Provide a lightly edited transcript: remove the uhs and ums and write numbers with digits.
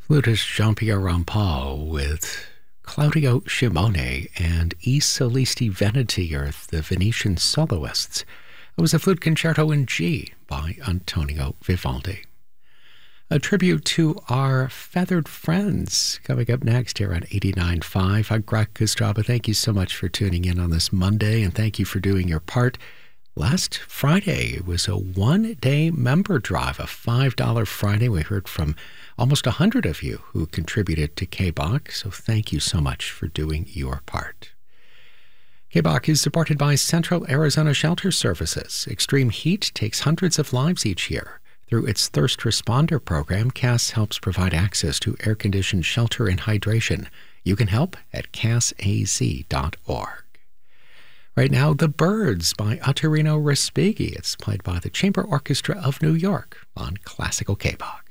Flutist Jean-Pierre Rampal with Claudio Shimone and I Solisti Veneti are the Venetian soloists. It was a flute concerto in G by Antonio Vivaldi. A tribute to our feathered friends coming up next here on 89.5. I'm Greg Kostraba. Thank you so much for tuning in on this Monday, and thank you for doing your part. Last Friday, it was a one-day member drive, a $5 Friday. We heard from almost 100 of you who contributed to KBOC, so thank you so much for doing your part. KBOC is supported by Central Arizona Shelter Services. Extreme heat takes hundreds of lives each year. Through its Thirst Responder program, CAS helps provide access to air-conditioned shelter and hydration. You can help at casaz.org. Right now, The Birds by Ottorino Respighi. It's played by the Chamber Orchestra of New York on Classical KBOC.